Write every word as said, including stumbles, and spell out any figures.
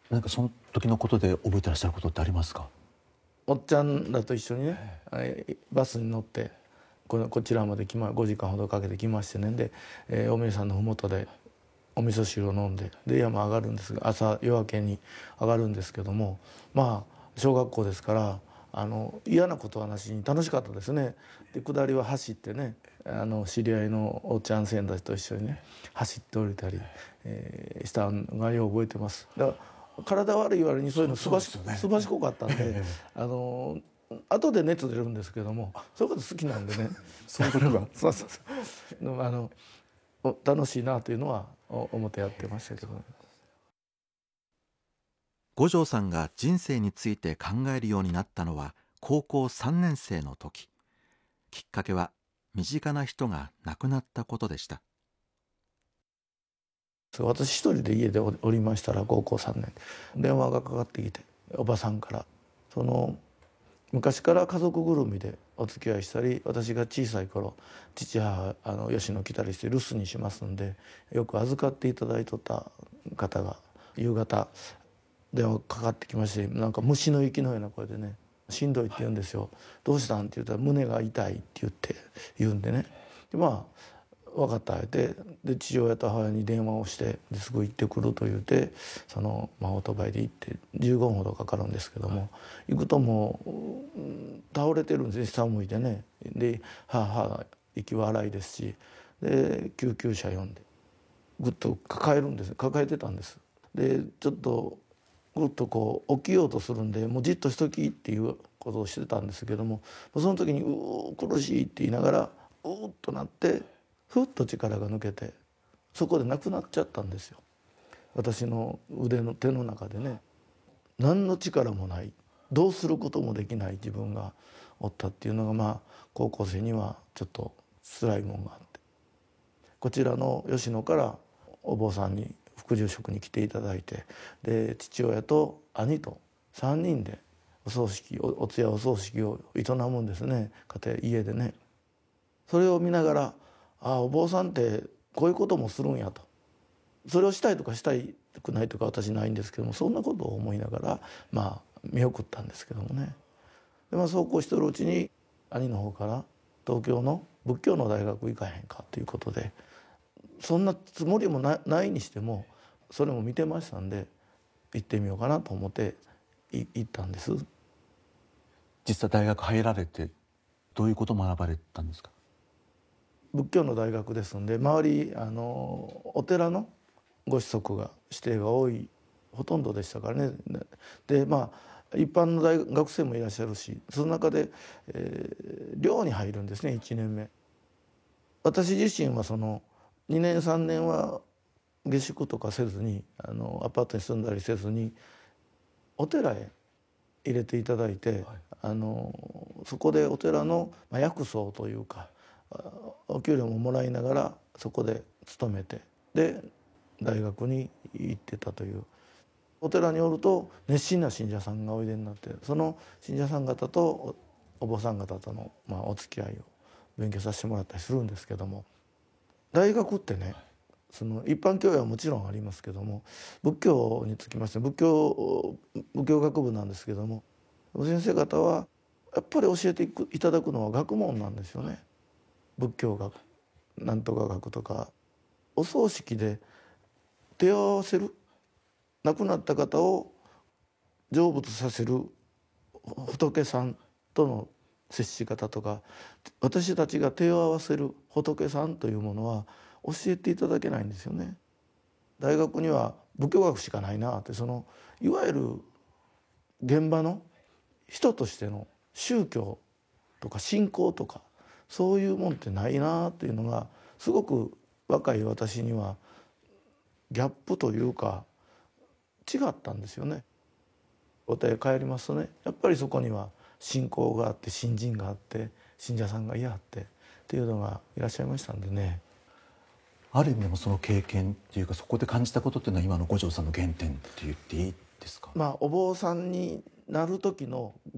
なんかその時のことで覚えてらっしゃることってありますか？ おっちゃんらと一緒にね、えバスに乗ってこのこちらまで来まごじかんほどかけて来ましてね、で、えー、おみさんの麓でお味噌汁を飲んで、で山上がるんですが、朝夜明けに上がるんですけども、まあ小学校ですからあの嫌なことはなしに楽しかったですね。で下りは走ってね、あの知り合いのおっちゃん先たちと一緒にね走って降りたり、えー、したのがよう覚えてます。だから体悪い割にそういうのすばし、ね、すばしこかったんで、あの後で熱出るんですけども、そういうこと好きなんでねそういうことがそうそうそうあの楽しいなというのは思ってやってましたけどね。 五条さんが人生について考えるようになったのは高校さんねん生の時。きっかけは身近な人が亡くなったことでした。 私一人で家でおりましたら高校さんねん電話がかかってきて、おばさんからその昔から家族ぐるみでお付き合いしたり、私が小さい頃父母あの吉野来たりして留守にしますんでよく預かっていただいとった方が夕方電話かかってきまして、なんか虫の息のような声でね「しんどい」って言うんですよ。どうしたんって言ったら「胸が痛い」って言って言うんでね、でまあ分かったってで父親と母親に電話をしてですぐ行ってくると言うて、その、まあ、オートバイで行ってじゅうごふんほどかかるんですけども、行くともう、うん、倒れてるんですね、下向いてね。で母息は荒いですし、で救急車呼んでぐっと抱えるんです、抱えてたんです。でちょっとぐっとこう起きようとするんで「もうじっとしとき」っていうことをしてたんですけども、その時に「うう苦しい」って言いながらうーっとなってふっと力が抜けてそこで亡くなっちゃったんですよ。私の腕の手の中でね、何の力もない、どうすることもできない自分がおったっていうのが、まあ高校生にはちょっと辛いもんがあって、こちらの吉野からお坊さんに副住職に来ていただいて、で父親と兄とさんにんでお葬式 お, お通夜お葬式を営むんですね、家庭家でね。それを見ながら「ああお坊さんってこういうこともするんや」と。それをしたいとかしたくないとか私ないんですけども、そんなことを思いながらまあ見送ったんですけどもね。で、まあ、そうこうしてるうちに兄の方から東京の仏教の大学行かへんかということで、そんなつもりも な, ないにしてもそれも見てましたんで行ってみようかなと思って行ったんです。 実際大学入られてどういうことを学ばれたんですか？ 仏教の大学ですんで、周りあのお寺のご子息が指定が多いほとんどでしたからね。でまあ一般の大学生もいらっしゃるし、その中で、えー、寮に入るんですね、いちねんめ。私自身はそのにねんさんねんは下宿とかせずに、あのアパートに住んだりせずにお寺へ入れていただいて、はい、あのそこでお寺の、まあ、薬草というかお給料ももらいながらそこで勤めて、で大学に行ってたという。お寺におると熱心な信者さんがおいでになって、その信者さん方と お, お坊さん方との、まあ、お付き合いを勉強させてもらったりするんですけども、大学ってね、その一般教養はもちろんありますけども、仏教につきまして仏教仏教学部なんですけども、先生方はやっぱり教えていただくのは学問なんですよね。仏教学なんとか学とか、お葬式で手を合わせる、亡くなった方を成仏させる仏さんとの接し方とか、私たちが手を合わせる仏さんというものは教えていただけないんですよね。大学には仏教学しかないなって、そのいわゆる現場の人としての宗教とか信仰とかそういうもんってないなっていうのがすごく若い私にはギャップというか違ったんですよね。お寺へ帰りますとね、やっぱりそこには信仰があって信心があって信者さんがいはってっていうのがいらっしゃいましたんでね。 ある意味でもその経験っていうか、そこで感じたことっていうのは今の五条さんの原点って言っていいですか？ まあお坊さんになる時の